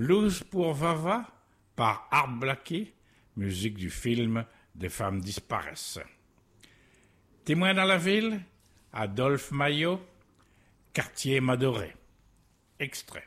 Blues pour Vava par Art Blakey, musique du film Des femmes disparaissent. Témoin dans la ville, Adolphe Maillot, quartier Madoré. Extrait.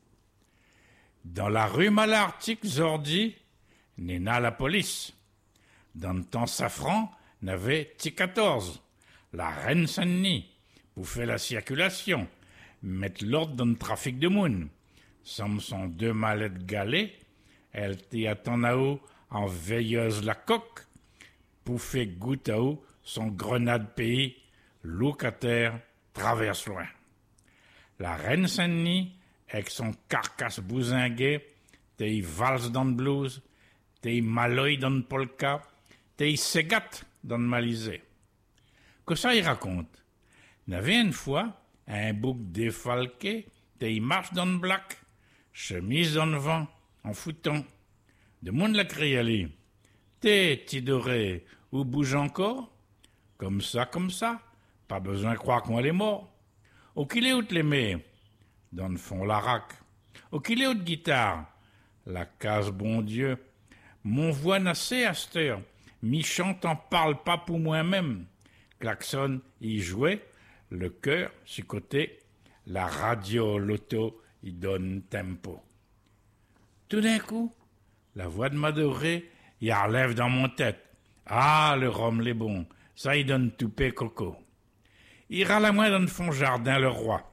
Dans la rue Malartic Zordi, Néna la police. Dans le temps Safran, n'avait T14. La reine Saint-Denis, pour faire la circulation, mettre l'ordre dans le trafic de moun. Somme son 2 mallettes galées, elle t'y attend à haut en veilleuse la coque, pour faire goût à haut son grenade pays, locataire, traverse loin. La reine Saint-Denis, avec son carcasse bousinguet, t'es valse dans le blues, t'es maloy dans le polka, t'es ségate dans le malisé. Que ça y raconte? N'avait une fois un bouc défalqué, t'es marche dans le black, chemise dans le vent, en foutant. De monde la crié à lui. T'es, Tidoré, ou bouge encore? Comme ça, pas besoin de croire qu'on est mort. Au qu'il est où te l'aimer? Dans le fond, la raque. Au qu'il est où de guitare? La case, bon Dieu. Mon voix nassé à cette heure. Mi chante en parle pas pour moi-même. Klaxon y jouait, le cœur sur côté, la radio, l'auto y donne tempo. Tout d'un coup, la voix de Madoré y relève dans mon tête. Ah, le rhum l'est bon, ça y donne toupé coco. Il ira la moins dans le fond jardin le roi.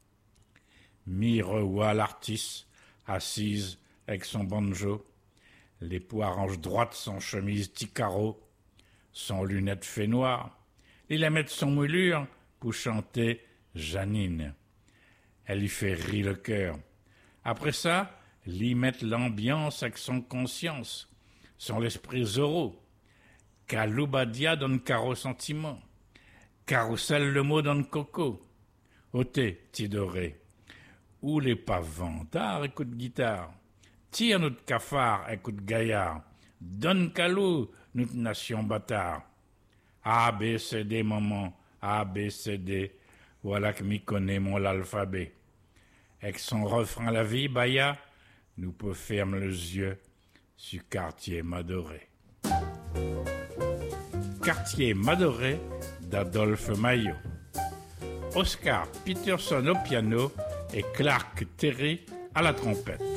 Mi revoit l'artiste, assise avec son banjo, les poires hanches droites, son chemise ticaro, son lunette fait noire. Il la met son moulure pour chanter Janine. Elle y fait rire le cœur. Après ça, l'y met l'ambiance avec son conscience, son l'esprit Zorro. Kaloubadia donne caro sentiment. Carrousel le mot donne coco. Ôté, Tidoré. Où les pavantards écoutent guitare. Tire notre cafard écoute gaillard. Donne calou, notre nation bâtard. A, B, C, D, maman, A, B, C, D, voilà que m'y connaît mon l'alphabet. Avec son refrain la vie, Baya, nous peut fermer les yeux sur quartier Madoré. Quartier Madoré d'Adolphe Maillot. Oscar Peterson au piano et Clark Terry à la trompette.